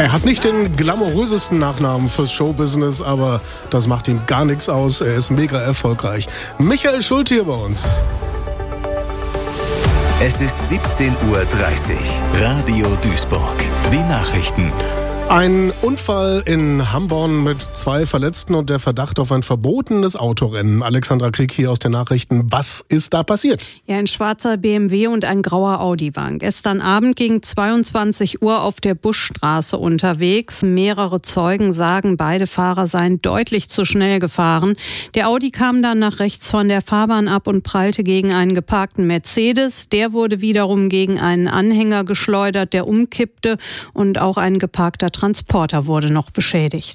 Er hat nicht den glamourösesten Nachnamen fürs Showbusiness, aber das macht ihm gar nichts aus. Er ist mega erfolgreich. Michael Schulte hier bei uns. Es ist 17:30 Uhr. Radio Duisburg. Die Nachrichten. Ein Unfall in Hamborn mit 2 Verletzten und der Verdacht auf ein verbotenes Autorennen. Alexandra Krieg hier aus den Nachrichten. Was ist da passiert? Ja, ein schwarzer BMW und ein grauer Audi waren gestern Abend gegen 22 Uhr auf der Buschstraße unterwegs. Mehrere Zeugen sagen, beide Fahrer seien deutlich zu schnell gefahren. Der Audi kam dann nach rechts von der Fahrbahn ab und prallte gegen einen geparkten Mercedes. Der wurde wiederum gegen einen Anhänger geschleudert, der umkippte, und auch ein geparkter Transporter wurde noch beschädigt.